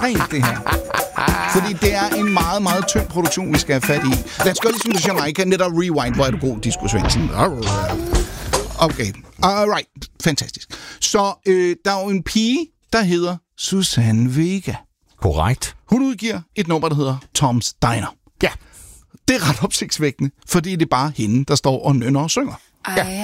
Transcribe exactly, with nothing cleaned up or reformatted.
ekstremt, det her. Fordi det er en meget, meget tynd produktion, vi skal have fat i. Lad os gøre ligesom på Jamaica, netop rewind, hvor er du god, Disco Svendsen. Okay, alright, fantastisk. Så øh, der er jo en pige, der hedder Susanne Vega. Korrekt. Hun udgiver et nummer, der hedder Tom's Diner. Ja. Det er ret opsigtsvækkende, fordi det er bare hende, der står og nynner og synger. Ja.